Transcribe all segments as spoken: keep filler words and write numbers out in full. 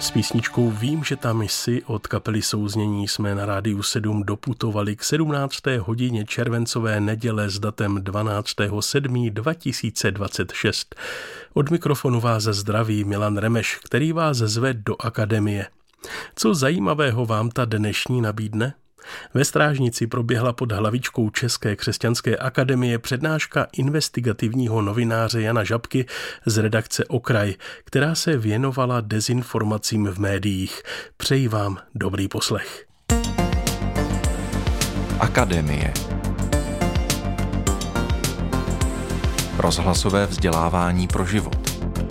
S písničkou Vím, že tam jsi od kapely Souznění jsme na Rádiu sedm doputovali k sedmnácté hodině červencové neděle s datem dvanáctého sedmého dva tisíce dvacet šest. Od mikrofonu vás zdraví Milan Remeš, který vás zve do akademie. Co zajímavého vám ta dnešní nabídne? Ve Strážnici proběhla pod hlavičkou České křesťanské akademie přednáška investigativního novináře Jana Žabky z redakce Okraj, která se věnovala dezinformacím v médiích. Přeji vám dobrý poslech. Akademie. Rozhlasové vzdělávání pro život.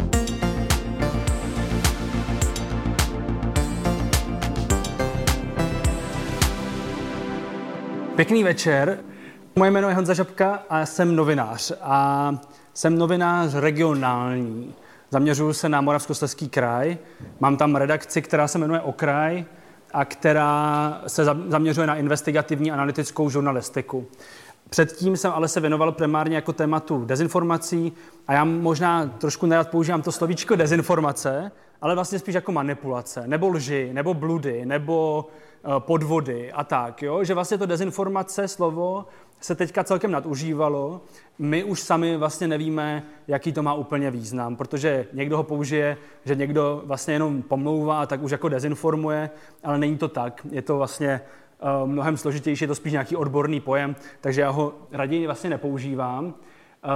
Pěkný večer. Moje jméno je Honza Žabka a jsem novinář. A jsem novinář regionální. Zaměřuju se na Moravskoslezský kraj. Mám tam redakci, která se jmenuje Okraj a která se zaměřuje na investigativní analytickou žurnalistiku. Předtím jsem ale se věnoval primárně jako tématu dezinformací a já možná trošku nerad používám to slovíčko dezinformace, ale vlastně spíš jako manipulace, nebo lži, nebo bludy, nebo podvody a tak, jo? Že vlastně to dezinformace slovo se teďka celkem nadužívalo. My už sami vlastně nevíme, jaký to má úplně význam, protože někdo ho použije, že někdo vlastně jenom pomlouvá, tak už jako dezinformuje, ale není to tak. Je to vlastně uh, mnohem složitější, je to spíš nějaký odborný pojem, takže já ho raději vlastně nepoužívám. Uh,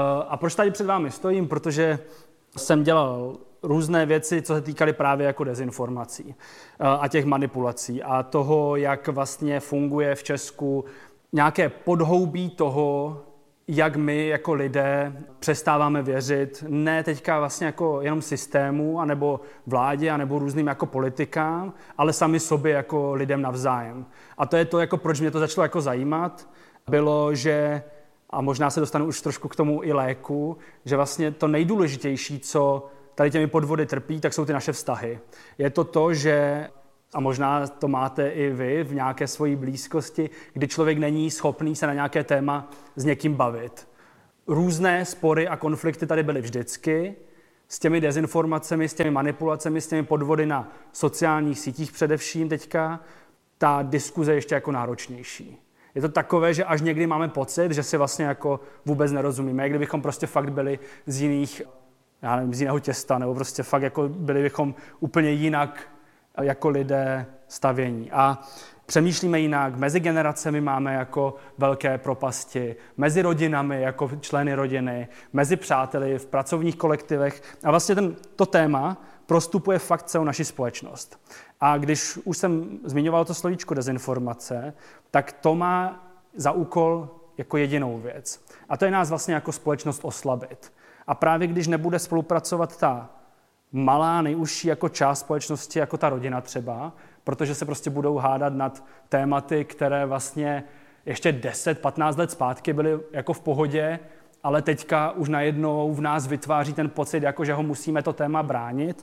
a proč tady před vámi stojím? Protože jsem dělal různé věci, co se týkaly právě jako dezinformací a těch manipulací a toho, jak vlastně funguje v Česku nějaké podhoubí toho, jak my jako lidé přestáváme věřit ne teďka vlastně jako jenom systému, anebo vládě, anebo různým jako politikám, ale sami sobě jako lidem navzájem. A to je to, jako proč mě to začalo jako zajímat, bylo, že, a možná se dostanu už trošku k tomu i léku, že vlastně to nejdůležitější, co tady těmi podvody trpí, tak jsou ty naše vztahy. Je to to, že, a možná to máte i vy v nějaké svojí blízkosti, kdy člověk není schopný se na nějaké téma s někým bavit. Různé spory a konflikty tady byly vždycky, s těmi dezinformacemi, s těmi manipulacemi, s těmi podvody na sociálních sítích především teďka, ta diskuze je ještě jako náročnější. Je to takové, že až někdy máme pocit, že si vlastně jako vůbec nerozumíme, jak kdybychom prostě fakt byli z jiných já nevím, z jiného těsta, nebo prostě fakt jako byli bychom úplně jinak jako lidé stavění. A přemýšlíme jinak, mezi generacemi máme jako velké propasti, mezi rodinami jako členy rodiny, mezi přáteli v pracovních kolektivech. A vlastně ten, to téma prostupuje fakt celou naši společnost. A když už jsem zmiňoval to slovíčko dezinformace, tak to má za úkol jako jedinou věc. A to je nás vlastně jako společnost oslabit. A právě když nebude spolupracovat ta malá, nejužší jako část společnosti, jako ta rodina třeba, protože se prostě budou hádat nad tématy, které vlastně ještě deset patnáct let zpátky byly jako v pohodě, ale teďka už najednou v nás vytváří ten pocit, jako že ho musíme to téma bránit,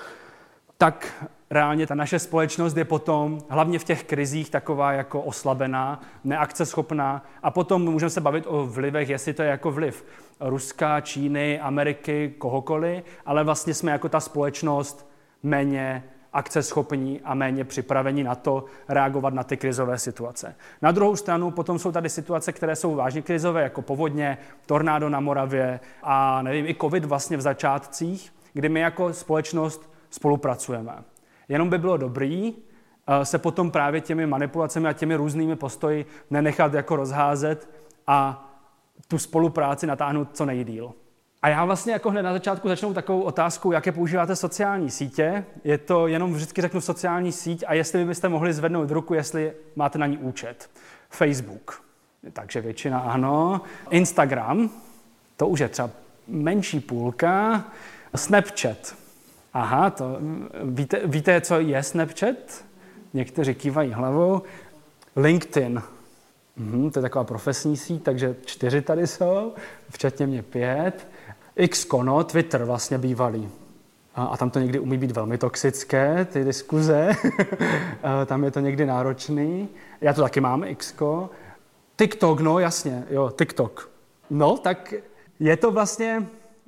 tak reálně ta naše společnost je potom, hlavně v těch krizích, taková jako oslabená, neakceschopná a potom můžeme se bavit o vlivech, jestli to je jako vliv Ruska, Číny, Ameriky, kohokoliv, ale vlastně jsme jako ta společnost méně akceschopní a méně připraveni na to reagovat na ty krizové situace. Na druhou stranu potom jsou tady situace, které jsou vážně krizové, jako povodně, tornádo na Moravě a nevím, i covid vlastně v začátcích, kdy my jako společnost spolupracujeme. Jenom by bylo dobrý se potom právě těmi manipulacemi a těmi různými postoji nenechat jako rozházet a tu spolupráci natáhnout co nejdýl. A já vlastně jako hned na začátku začnu takovou otázkou, jaké používáte sociální sítě. Je to jenom vždycky řeknu sociální síť a jestli byste mohli zvednout ruku, jestli máte na ní účet. Facebook, takže většina ano. Instagram, to už je třeba menší půlka. Snapchat, aha, to víte, víte, co je Snapchat? Někteří kývají hlavou. LinkedIn, mhm, to je taková profesní síť, takže čtyři tady jsou, včetně mě pět. Xkono, Twitter vlastně bývalý. A, a tam to někdy umí být velmi toxické, ty diskuze. Tam je to někdy náročný. Já to taky mám, Xko. TikTok, no jasně, jo, TikTok. No, tak je to vlastně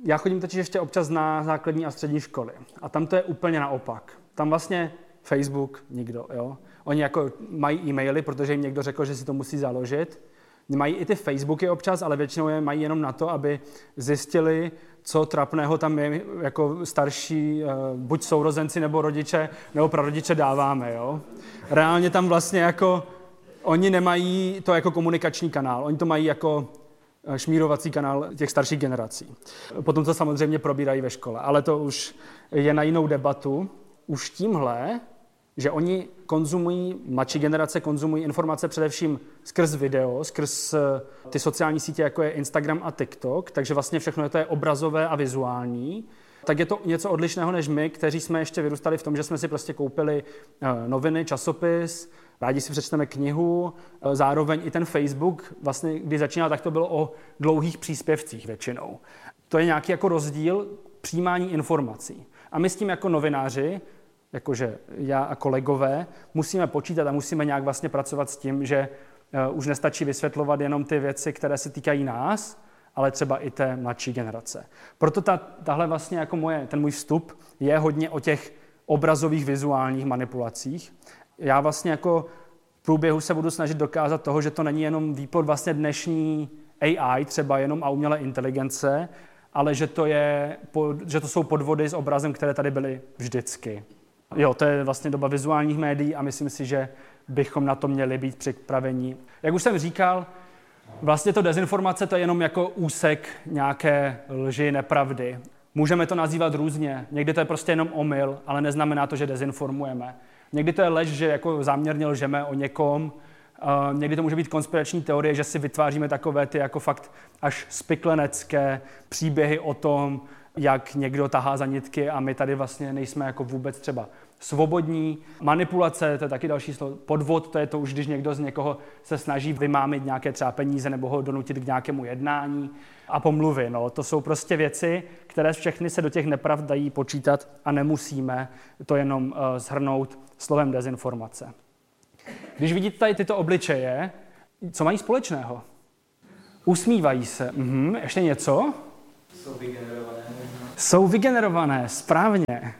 Já chodím totiž ještě občas na základní a střední školy a tam to je úplně naopak. Tam vlastně Facebook nikdo, jo. Oni jako mají e-maily, protože jim někdo řekl, že si to musí založit. Mají i ty Facebooky občas, ale většinou je mají jenom na to, aby zjistili, co trapného tam je jako starší, buď sourozenci nebo rodiče, nebo prarodiče dáváme, jo. Reálně tam vlastně jako, oni nemají to jako komunikační kanál, oni to mají jako šmírovací kanál těch starších generací. Potom to samozřejmě probírají ve škole, ale to už je na jinou debatu. Už tímhle, že oni konzumují, mladší generace konzumují informace především skrz video, skrz ty sociální sítě, jako je Instagram a TikTok, takže vlastně všechno to je obrazové a vizuální, tak je to něco odlišného než my, kteří jsme ještě vyrůstali v tom, že jsme si prostě koupili noviny, časopis, rádi si přečteme knihu, zároveň i ten Facebook, vlastně když začínal, tak to bylo o dlouhých příspěvcích většinou. To je nějaký jako rozdíl přijímání informací. A my s tím jako novináři, jakože já a kolegové, musíme počítat a musíme nějak vlastně pracovat s tím, že uh, už nestačí vysvětlovat jenom ty věci, které se týkají nás, ale třeba i té mladší generace. Proto ta, tahle vlastně jako moje, ten můj vstup je hodně o těch obrazových vizuálních manipulacích. Já vlastně jako v průběhu se budu snažit dokázat toho, že to není jenom výplod vlastně dnešní A I, třeba jenom a umělé inteligence, ale že to, je, že to jsou podvody s obrazem, které tady byly vždycky. Jo, to je vlastně doba vizuálních médií a myslím si, že bychom na to měli být připraveni. Jak už jsem říkal, vlastně to dezinformace to je jenom jako úsek nějaké lži, nepravdy. Můžeme to nazývat různě. Někdy to je prostě jenom omyl, ale neznamená to, že dezinformujeme. Někdy to je lež, že jako záměrně lžeme o někom. Uh, někdy to může být konspirační teorie, že si vytváříme takové ty jako fakt až spiklenecké příběhy o tom, jak někdo tahá za nitky a my tady vlastně nejsme jako vůbec třeba svobodní. Manipulace, to je taky další slovo. Podvod, to je to už, když někdo z někoho se snaží vymámit nějaké třeba peníze nebo ho donutit k nějakému jednání. A pomluvy, no, to jsou prostě věci, které všechny se do těch nepravd dají počítat a nemusíme to jenom uh, shrnout slovem dezinformace. Když vidíte tady tyto obličeje, co mají společného? Usmívají se. Mhm, ještě něco? Jsou vygenerované. Jsou vygenerované, správně.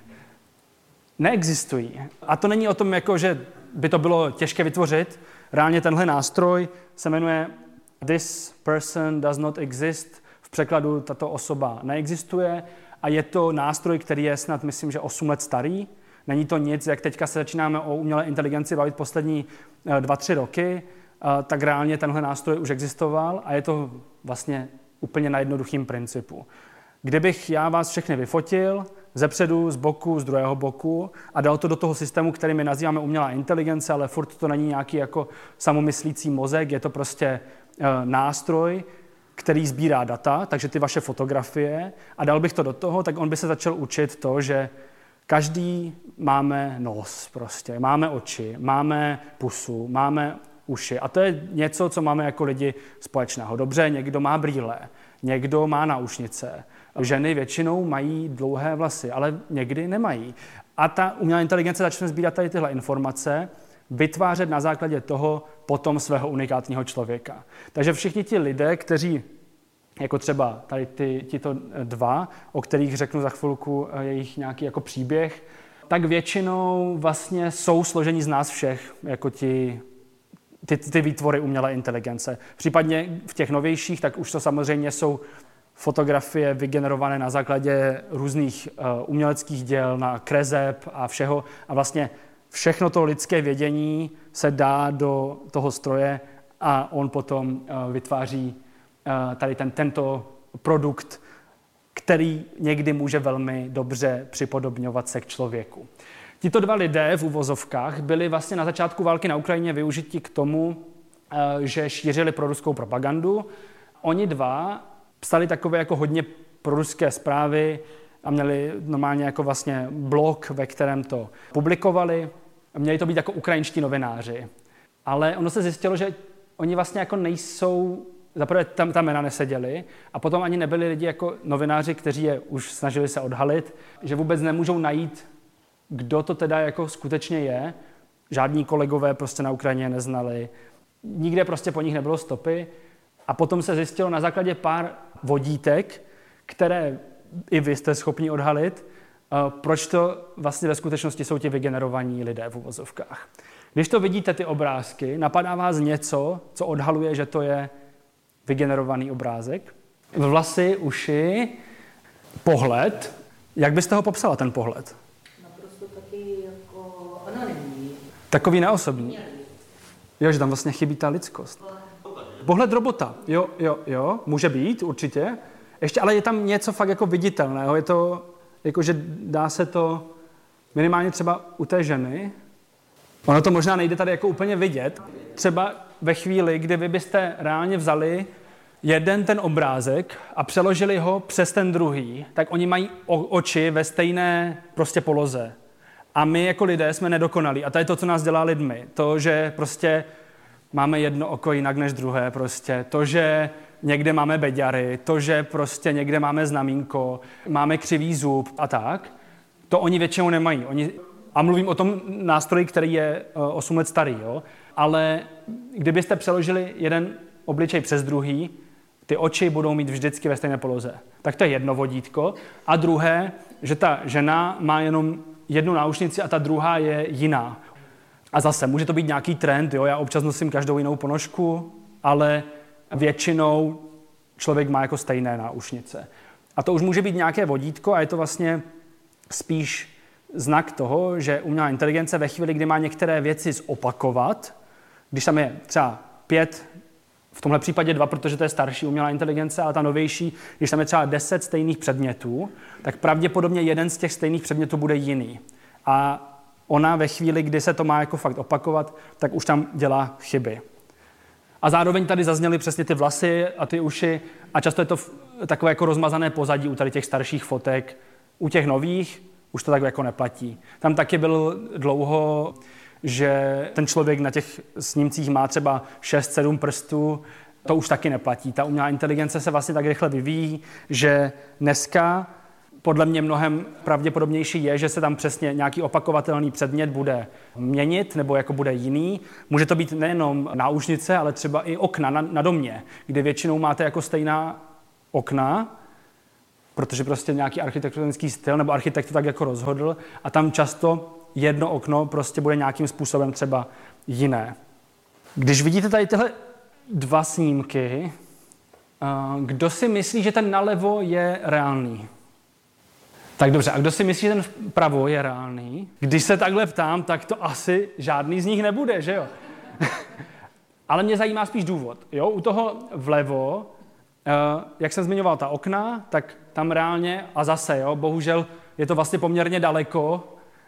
Neexistují. A to není o tom, jako, že by to bylo těžké vytvořit. Reálně tenhle nástroj se jmenuje This person does not exist. V překladu tato osoba neexistuje. A je to nástroj, který je snad, myslím, že osm let starý. Není to nic, jak teďka se začínáme o umělé inteligenci bavit poslední dva, tři roky, tak reálně tenhle nástroj už existoval a je to vlastně úplně na jednoduchým principu. Kdybych já vás všechny vyfotil, zepředu, z boku, z druhého boku a dal to do toho systému, který my nazýváme umělá inteligence, ale furt to není nějaký jako samomyslící mozek, je to prostě e, nástroj, který sbírá data, takže ty vaše fotografie a dal bych to do toho, tak on by se začal učit to, že každý máme nos prostě, máme oči, máme pusu, máme uši a to je něco, co máme jako lidi společného. Dobře, někdo má brýle, někdo má náušnice, ženy většinou mají dlouhé vlasy, ale někdy nemají. A ta umělá inteligence začne sbírat tady tyhle informace, vytvářet na základě toho potom svého unikátního člověka. Takže všichni ti lidé, kteří, jako třeba tady ty, tito dva, o kterých řeknu za chvilku jejich nějaký jako příběh, tak většinou vlastně jsou složení z nás všech, jako ti, ty, ty výtvory umělé inteligence. Případně v těch novějších, tak už to samozřejmě jsou fotografie vygenerované na základě různých uh, uměleckých děl, na kreseb a všeho. A vlastně všechno to lidské vědění se dá do toho stroje a on potom uh, vytváří uh, tady ten, tento produkt, který někdy může velmi dobře připodobňovat se k člověku. Tito dva lidé v uvozovkách byli vlastně na začátku války na Ukrajině využiti k tomu, uh, že šířili proruskou propagandu. Oni dva psali takové jako hodně proruské zprávy a měli normálně jako vlastně blog, ve kterém to publikovali. Měli to být jako ukrajinští novináři. Ale ono se zjistilo, že oni vlastně jako nejsou, zaprvé tam ta jména neseděli a potom ani nebyli lidi jako novináři, kteří je už snažili se odhalit, že vůbec nemůžou najít, kdo to teda jako skutečně je. Žádní kolegové prostě na Ukrajině neznali. Nikde prostě po nich nebylo stopy. A potom se zjistilo na základě pár vodítek, které i vy jste schopni odhalit, proč to vlastně ve skutečnosti jsou ti vygenerovaní lidé v uvozovkách. Když to vidíte, ty obrázky, napadá vás něco, co odhaluje, že to je vygenerovaný obrázek? Vlasy, uši, pohled. Jak byste ho popsala, ten pohled? Naprosto taky jako anonymní. Takový neosobní. Jo, že tam vlastně chybí ta lidskost. Pohled robota, jo, jo, jo, může být, určitě. Ještě, ale je tam něco fakt jako viditelného. Je to, jako že dá se to minimálně třeba u té ženy. Ono to možná nejde tady jako úplně vidět. Třeba ve chvíli, kdy vy byste reálně vzali jeden ten obrázek a přeložili ho přes ten druhý, tak oni mají oči ve stejné prostě poloze. A my jako lidé jsme nedokonalí. A to je to, co nás dělá lidmi. To, že prostě máme jedno oko jinak než druhé prostě. To, že někde máme beďary, to, že prostě někde máme znamínko, máme křivý zub a tak, to oni většinou nemají. Oni, a mluvím o tom nástroji, který je osm let starý, jo? Ale kdybyste přeložili jeden obličej přes druhý, ty oči budou mít vždycky ve stejné poloze. Tak to je jedno vodítko. A druhé, že ta žena má jenom jednu náušnici a ta druhá je jiná. A zase, může to být nějaký trend, jo? Já občas nosím každou jinou ponožku, ale většinou člověk má jako stejné náušnice. A to už může být nějaké vodítko a je to vlastně spíš znak toho, že umělá inteligence ve chvíli, kdy má některé věci zopakovat, když tam je třeba pět, v tomhle případě dva, protože to je starší umělá inteligence, ale ta novější, když tam je třeba deset stejných předmětů, tak pravděpodobně jeden z těch stejných předmětů bude jiný. A ona ve chvíli, kdy se to má jako fakt opakovat, tak už tam dělá chyby. A zároveň tady zazněly přesně ty vlasy a ty uši a často je to takové jako rozmazané pozadí u tady těch starších fotek. U těch nových už to tak jako neplatí. Tam taky byl dlouho, že ten člověk na těch snímcích má třeba šest sedm prstů, to už taky neplatí. Ta umělá inteligence se vlastně tak rychle vyvíjí, že dneska podle mě mnohem pravděpodobnější je, že se tam přesně nějaký opakovatelný předmět bude měnit nebo jako bude jiný. Může to být nejenom náušnice, ale třeba i okna na, na domě, kde většinou máte jako stejná okna, protože prostě nějaký architektonický styl nebo architekt to tak jako rozhodl a tam často jedno okno prostě bude nějakým způsobem třeba jiné. Když vidíte tady tyhle dva snímky, kdo si myslí, že ten nalevo je reálný? Tak dobře, a kdo si myslí, že ten vpravo je reálný? Když se takhle ptám, tak to asi žádný z nich nebude, že jo? Ale mě zajímá spíš důvod. Jo? U toho vlevo, jak jsem zmiňoval ta okna, tak tam reálně, a zase, jo, bohužel je to vlastně poměrně daleko,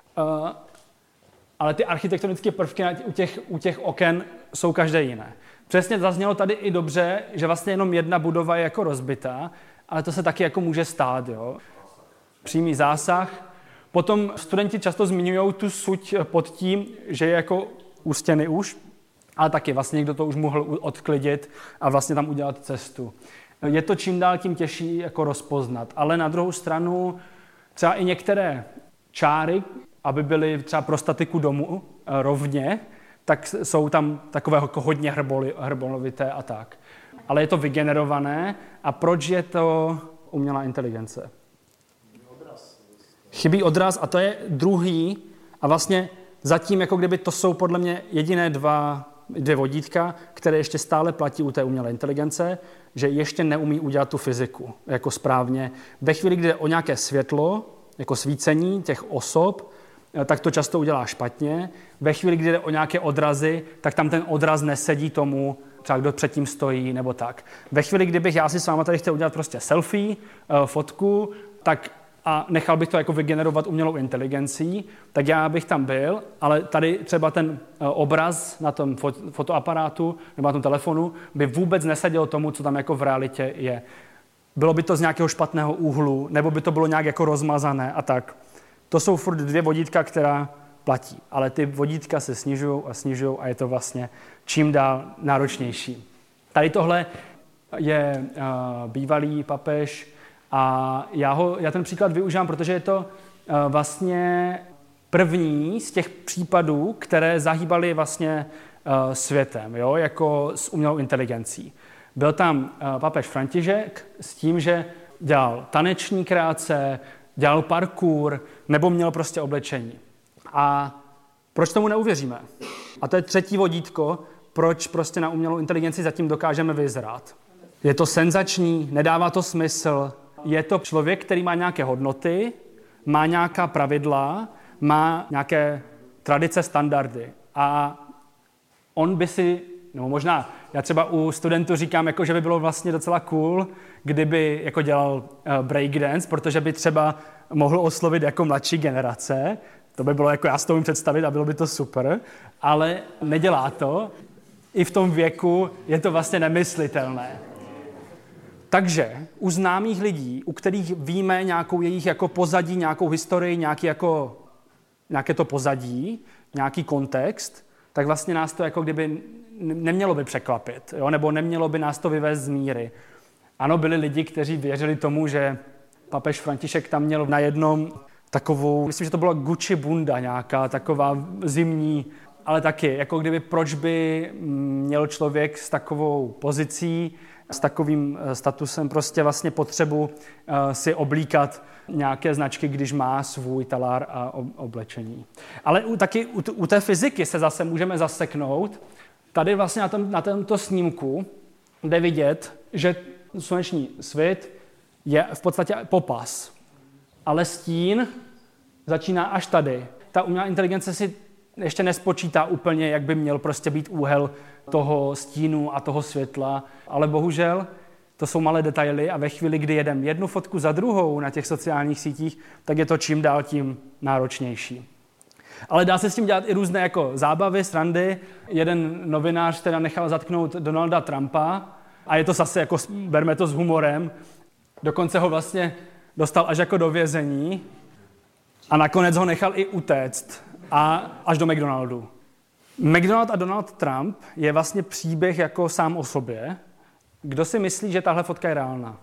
ale ty architektonické prvky u těch, u těch oken jsou každé jiné. Přesně zaznělo tady i dobře, že vlastně jenom jedna budova je jako rozbitá, ale to se taky jako může stát, jo. Přímý zásah. Potom studenti často zmiňují tu suť pod tím, že je jako u stěny už, ale taky vlastně někdo to už mohl odklidit a vlastně tam udělat cestu. Je to čím dál tím těžší jako rozpoznat, ale na druhou stranu třeba i některé čáry, aby byly třeba pro statiku domu rovně, tak jsou tam takové jako hodně hrboli, hrbolovité a tak. Ale je to vygenerované a proč je to umělá inteligence? Chybí odraz a to je druhý a vlastně zatím, jako kdyby to jsou podle mě jediné dva, dvě vodítka, které ještě stále platí u té umělé inteligence, že ještě neumí udělat tu fyziku jako správně. Ve chvíli, kdy jde o nějaké světlo, jako svícení těch osob, tak to často udělá špatně. Ve chvíli, kdy jde o nějaké odrazy, tak tam ten odraz nesedí tomu, třeba kdo předtím stojí nebo tak. Ve chvíli, kdybych já si s váma tady chtěl udělat prostě selfie, fotku, tak a nechal bych to jako vygenerovat umělou inteligencí, tak já bych tam byl, ale tady třeba ten obraz na tom fotoaparátu nebo na tom telefonu by vůbec neseděl tomu, co tam jako v realitě je. Bylo by to z nějakého špatného úhlu, nebo by to bylo nějak jako rozmazané a tak. To jsou furt dvě vodítka, která platí, ale ty vodítka se snižují a snižují a je to vlastně čím dál náročnější. Tady tohle je uh, bývalý papež a já, ho, já ten příklad využívám, protože je to uh, vlastně první z těch případů, které zahýbaly vlastně uh, světem, jo, jako s umělou inteligencí. Byl tam uh, papež František s tím, že dělal taneční kreace, dělal parkour, nebo měl prostě oblečení. A proč tomu neuvěříme? A to je třetí vodítko, proč prostě na umělou inteligenci zatím dokážeme vyzrát. Je to senzační, nedává to smysl, je to člověk, který má nějaké hodnoty, má nějaká pravidla, má nějaké tradice, standardy. A on by si, no možná, já třeba u studentů říkám, jako, že by bylo vlastně docela cool, kdyby jako dělal uh, breakdance, protože by třeba mohl oslovit jako mladší generace. To by bylo, jako já si to umím představit a bylo by to super, ale nedělá to. I v tom věku je to vlastně nemyslitelné. Takže u známých lidí, u kterých víme nějakou jejich jako pozadí, nějakou historii, nějaký jako, nějaké to pozadí, nějaký kontext, tak vlastně nás to jako kdyby nemělo by překvapit, jo? Nebo nemělo by nás to vyvést z míry. Ano, byli lidi, kteří věřili tomu, že papež František tam měl na jednom takovou, myslím, že to byla Gucci bunda nějaká, taková zimní, ale taky, jako kdyby proč by měl člověk s takovou pozicí, s takovým statusem prostě vlastně potřebu uh, si oblíkat nějaké značky, když má svůj talár a oblečení. Ale u, taky u, u té fyziky se zase můžeme zaseknout. Tady vlastně na, tom, na tomto snímku jde vidět, že sluneční svit je v podstatě popas. Ale stín začíná až tady. Ta umělá inteligence si ještě nespočítá úplně, jak by měl prostě být úhel toho stínu a toho světla, ale bohužel to jsou malé detaily a ve chvíli, kdy jedem jednu fotku za druhou na těch sociálních sítích, tak je to čím dál tím náročnější. Ale dá se s tím dělat i různé jako zábavy, srandy. Jeden novinář teda nechal zatknout Donalda Trumpa a je to zase jako, berme to s humorem, dokonce ho vlastně dostal až jako do vězení a nakonec ho nechal i utéct a až do McDonaldu. McDonald a Donald Trump je vlastně příběh jako sám o sobě. Kdo si myslí, že tahle fotka je reálná?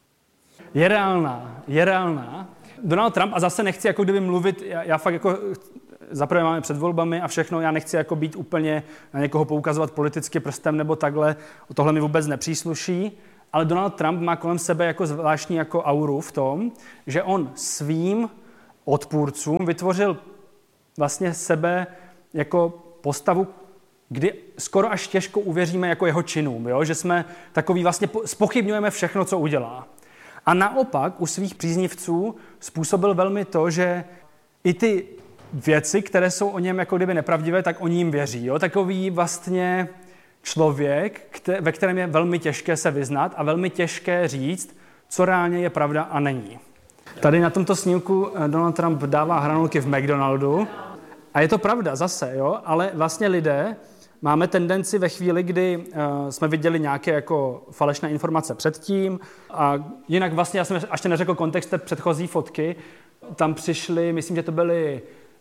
Je reálná, je reálná. Donald Trump, a zase nechci jako kdyby mluvit, já, já fakt jako, zaprvé máme před volbami a všechno, já nechci jako být úplně na někoho poukazovat politicky prstem nebo takhle, tohle mi vůbec nepřísluší, ale Donald Trump má kolem sebe jako zvláštní jako auru v tom, že on svým odpůrcům vytvořil vlastně sebe jako postavu, kdy skoro až těžko uvěříme jako jeho činům, jo? Že jsme takový vlastně zpochybňujeme všechno, co udělá. A naopak u svých příznivců způsobil velmi to, že i ty věci, které jsou o něm jako kdyby nepravdivé, tak oni jim věří. Jo? Takový vlastně člověk, ve kterém je velmi těžké se vyznat a velmi těžké říct, co reálně je pravda a není. Tady na tomto snímku Donald Trump dává hranolky v McDonaldu a je to pravda zase, jo? Ale vlastně lidé máme tendenci ve chvíli, kdy uh, jsme viděli nějaké jako falešné informace předtím a jinak vlastně, já jsem ještě neřekl kontext té předchozí fotky, tam přišli, myslím, že to byly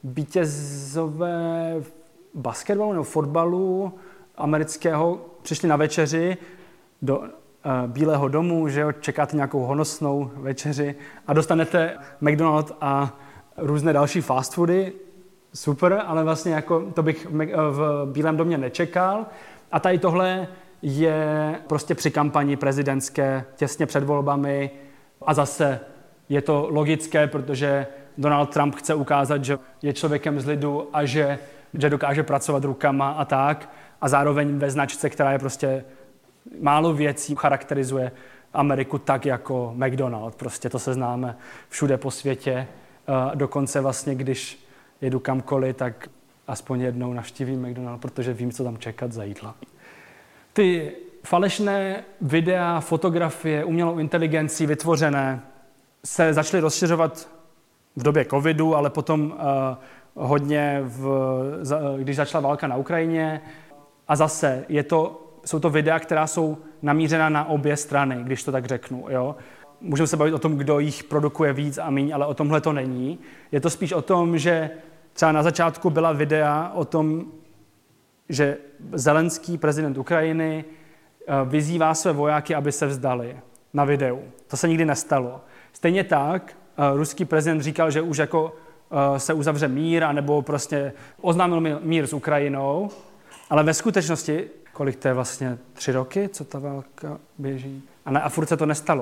vítězové basketbalu nebo fotbalu amerického, přišli na večeři do uh, Bílého domu, že jo, čekáte nějakou honosnou večeři a dostanete McDonald's a různé další fast foody, super, ale vlastně jako to bych v Bílém domě nečekal. A tady tohle je prostě při kampani prezidentské, těsně před volbami a zase je to logické, protože Donald Trump chce ukázat, že je člověkem z lidu a že, že dokáže pracovat rukama a tak. A zároveň ve značce, která je prostě málo věcí, charakterizuje Ameriku tak jako McDonald. Prostě to se známe všude po světě. Dokonce vlastně, když jedu kamkoliv, tak aspoň jednou navštívím McDonald, protože vím, co tam čekat za jídla. Ty falešné videa, fotografie, umělou inteligencí vytvořené se začaly rozšiřovat v době covidu, ale potom uh, hodně, v, za, když začala válka na Ukrajině. A zase je to, jsou to videa, která jsou namířena na obě strany, když to tak řeknu. Jo? Můžeme se bavit o tom, kdo jich produkuje víc a míň, ale o tomhle to není. Je to spíš o tom, že třeba na začátku byla videa o tom, že Zelenský, prezident Ukrajiny, vyzývá své vojáky, aby se vzdali na videu. To se nikdy nestalo. Stejně tak ruský prezident říkal, že už jako se uzavře mír, anebo prostě oznámil mír s Ukrajinou, ale ve skutečnosti, kolik to je vlastně tři roky, co ta válka běží, a, ne, a furt se to nestalo.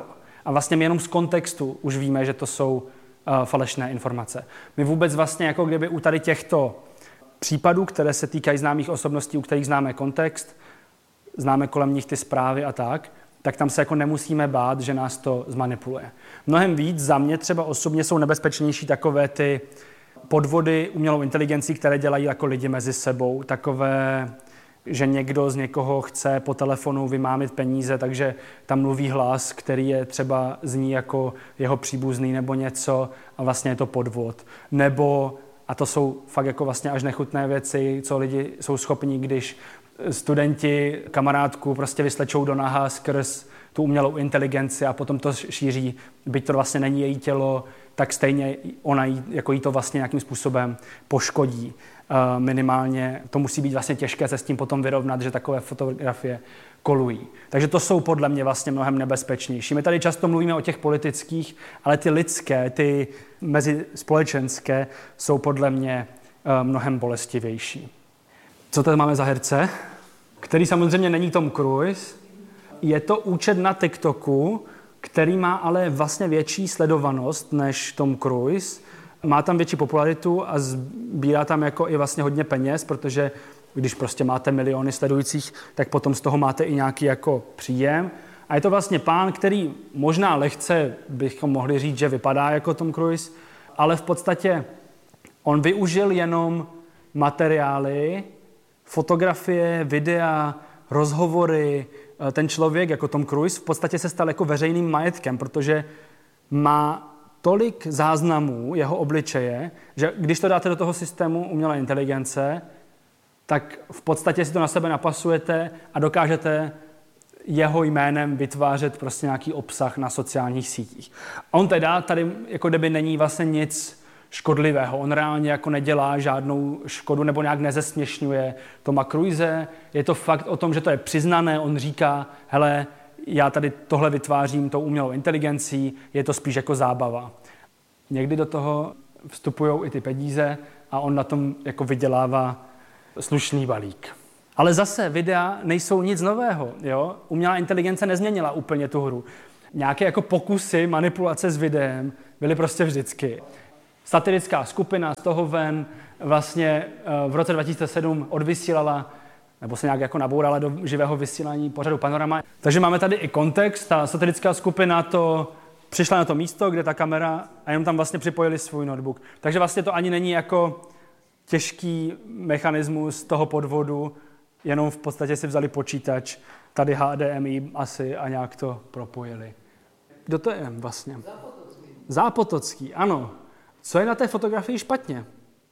A vlastně my jenom z kontextu už víme, že to jsou uh, falešné informace. My vůbec vlastně jako kdyby u tady těchto případů, které se týkají známých osobností, u kterých známe kontext, známe kolem nich ty zprávy a tak, tak tam se jako nemusíme bát, že nás to zmanipuluje. Mnohem víc za mě třeba osobně jsou nebezpečnější takové ty podvody umělou inteligencí, které dělají jako lidi mezi sebou, takové, že někdo z někoho chce po telefonu vymámit peníze, takže tam mluví hlas, který je třeba zní jako jeho příbuzný nebo něco a vlastně je to podvod. Nebo, a to jsou fakt jako vlastně až nechutné věci, co lidi jsou schopni, když studenti kamarádku prostě vyslečou do naha skrz tu umělou inteligenci a potom to šíří, byť to vlastně není její tělo, tak stejně ona jí, jako jí to vlastně nějakým způsobem poškodí. Uh, minimálně to musí být vlastně těžké se s tím potom vyrovnat, že takové fotografie kolují. Takže to jsou podle mě vlastně mnohem nebezpečnější. My tady často mluvíme o těch politických, ale ty lidské, ty mezispolečenské jsou podle mě uh, mnohem bolestivější. Co tady máme za herce? Který samozřejmě není Tom Cruise. Je to účet na TikToku, který má ale vlastně větší sledovanost než Tom Cruise. Má tam větší popularitu a sbírá tam jako i vlastně hodně peněz, protože když prostě máte miliony sledujících, tak potom z toho máte i nějaký jako příjem. A je to vlastně pán, který možná lehce bychom mohli říct, že vypadá jako Tom Cruise, ale v podstatě on využil jenom materiály, fotografie, videa, rozhovory. Ten člověk, jako Tom Cruise, v podstatě se stal jako veřejným majetkem, protože má tolik záznamů jeho obličeje, že když to dáte do toho systému umělé inteligence, tak v podstatě si to na sebe napasujete a dokážete jeho jménem vytvářet prostě nějaký obsah na sociálních sítích. On teda tady jako kdyby není vlastně nic škodlivého. On reálně jako nedělá žádnou škodu nebo nějak nezesměšňuje Toma Cruise. Je to fakt o tom, že to je přiznané. On říká, hele, já tady tohle vytvářím tou umělou inteligencí, je to spíš jako zábava. Někdy do toho vstupují i ty peníze a on na tom jako vydělává slušný balík. Ale zase videa nejsou nic nového. Jo? Umělá inteligence nezměnila úplně tu hru. Nějaké jako pokusy manipulace s videem byly prostě vždycky. Satirická skupina z toho ven vlastně v roce dva tisíce sedm odvysílala nebo se nějak jako nabourala do živého vysílání pořadu Panorama. Takže máme tady i kontext. Ta satirická skupina to přišla na to místo, kde ta kamera a jenom tam vlastně připojili svůj notebook. Takže vlastně to ani není jako těžký mechanismus toho podvodu, jenom v podstatě si vzali počítač, tady H D M I asi a nějak to propojili. Kdo to je vlastně? Zápotocký. Zápotocký, ano. Co je na té fotografii špatně?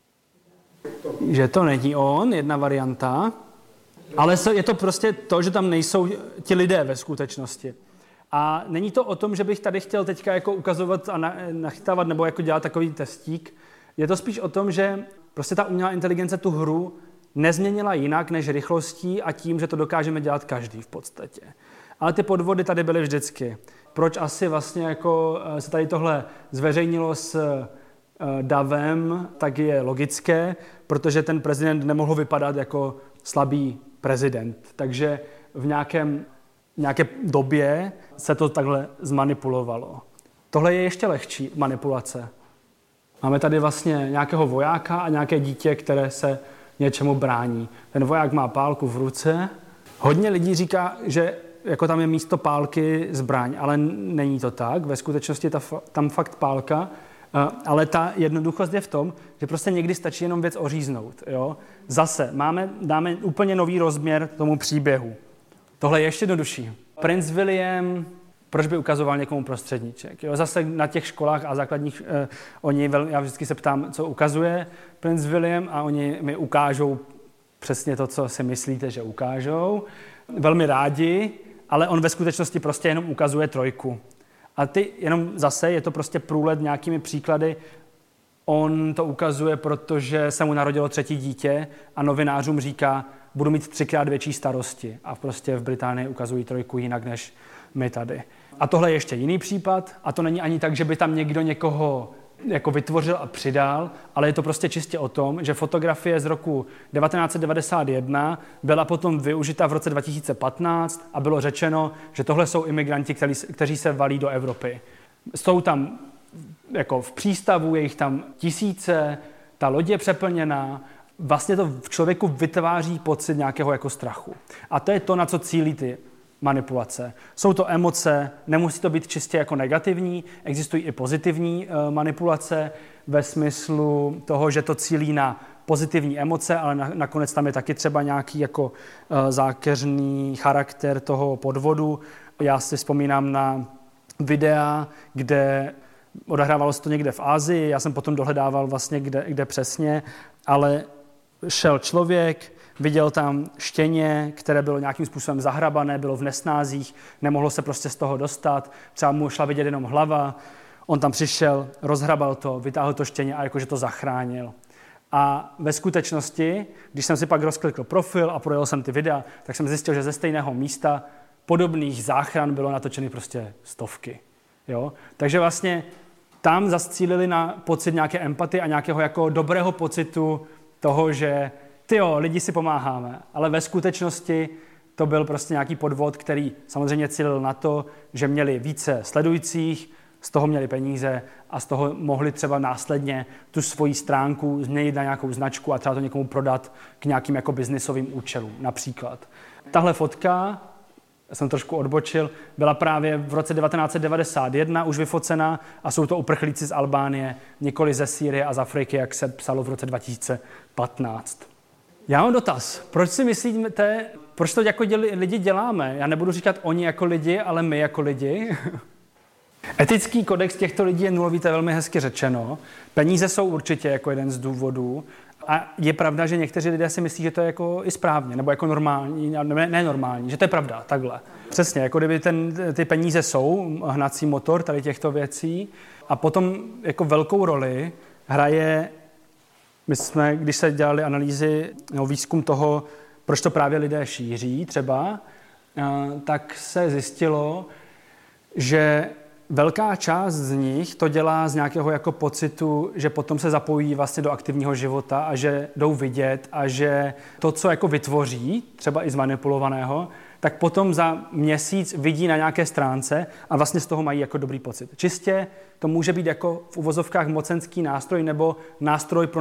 Že to není on, jedna varianta, ale je to prostě to, že tam nejsou ti lidé ve skutečnosti. A není to o tom, že bych tady chtěl teďka jako ukazovat a nachytávat nebo jako dělat takový testík. Je to spíš o tom, že prostě ta umělá inteligence tu hru nezměnila jinak než rychlostí a tím, že to dokážeme dělat každý v podstatě. Ale ty podvody tady byly vždycky. Proč asi vlastně jako se tady tohle zveřejnilo s davem, tak je logické, protože ten prezident nemohl vypadat jako slabý prezident. Takže v nějakém, nějaké době se to takhle zmanipulovalo. Tohle je ještě lehčí manipulace. Máme tady vlastně nějakého vojáka a nějaké dítě, které se něčemu brání. Ten voják má pálku v ruce. Hodně lidí říká, že jako tam je místo pálky zbraň, ale není to tak. Ve skutečnosti je ta, tam fakt pálka, ale ta jednoduchost je v tom, že prostě někdy stačí jenom věc oříznout. Jo? Zase máme, dáme úplně nový rozměr tomu příběhu. Tohle je ještě jednodušší. Princ William, proč by ukazoval někomu prostředníček? Jo? Zase na těch školách a základních, eh, oni, vel, já vždycky se ptám, co ukazuje Princ William a oni mi ukážou přesně to, co si myslíte, že ukážou. Velmi rádi, ale on ve skutečnosti prostě jenom ukazuje trojku. A ty jenom zase, je to prostě průlet nějakými příklady. On to ukazuje, protože se mu narodilo třetí dítě a novinářům říká, budu mít třikrát větší starosti. A prostě v Británii ukazují trojku jinak než my tady. A tohle je ještě jiný případ. A to není ani tak, že by tam někdo někoho jako vytvořil a přidal, ale je to prostě čistě o tom, že fotografie z roku devatenáct set devadesát jedna byla potom využita v roce dva tisíce patnáct a bylo řečeno, že tohle jsou imigranti, kteří, kteří se valí do Evropy. Jsou tam jako v přístavu, je jich tam tisíce, ta loď je přeplněná, vlastně to v člověku vytváří pocit nějakého jako strachu. A to je to, na co cílí ty manipulace. Jsou to emoce, nemusí to být čistě jako negativní, existují i pozitivní e, manipulace ve smyslu toho, že to cílí na pozitivní emoce, ale na, nakonec tam je taky třeba nějaký jako e, zákeřný charakter toho podvodu. Já si vzpomínám na videa, kde odehrávalo se to někde v Asii, já jsem potom dohledával vlastně kde, kde přesně, ale šel člověk, viděl tam štěně, které bylo nějakým způsobem zahrabané, bylo v nesnázích, nemohlo se prostě z toho dostat, třeba mu šla vidět jenom hlava, on tam přišel, rozhrabal to, vytáhl to štěně a jakože to zachránil. A ve skutečnosti, když jsem si pak rozklikl profil a projel jsem ty videa, tak jsem zjistil, že ze stejného místa podobných záchran bylo natočeny prostě stovky. Jo? Takže vlastně tam zacílili na pocit nějaké empatie a nějakého jako dobrého pocitu toho, že tyjo, lidi si pomáháme, ale ve skutečnosti to byl prostě nějaký podvod, který samozřejmě cílil na to, že měli více sledujících, z toho měli peníze a z toho mohli třeba následně tu svoji stránku změnit na nějakou značku a třeba to někomu prodat k nějakým jako biznisovým účelům, například. Tahle fotka, já jsem trošku odbočil, byla právě v roce devatenáct set devadesát jedna už vyfocena a jsou to uprchlíci z Albánie, nikoli ze Sýrie a z Afriky, jak se psalo v roce dva tisíce patnáct. Já mám dotaz. Proč si myslíte, proč to jako děli, lidi děláme? Já nebudu říkat oni jako lidi, ale my jako lidi. Etický kodex těchto lidí je nulový, to je velmi hezky řečeno. Peníze jsou určitě jako jeden z důvodů. A je pravda, že někteří lidé si myslí, že to je jako i správně, nebo jako normální, ne, ne normální, že to je pravda, takhle. Přesně, jako kdyby ten, ty peníze jsou hnací motor tady těchto věcí. A potom jako velkou roli hraje, my jsme, když se dělali analýzy, no, výzkum toho, proč to právě lidé šíří třeba, tak se zjistilo, že velká část z nich to dělá z nějakého jako pocitu, že potom se zapojí vlastně do aktivního života a že jdou vidět a že to, co jako vytvoří, třeba i zmanipulovaného, tak potom za měsíc vidí na nějaké stránce a vlastně z toho mají jako dobrý pocit. Čistě to může být jako v uvozovkách mocenský nástroj nebo nástroj pro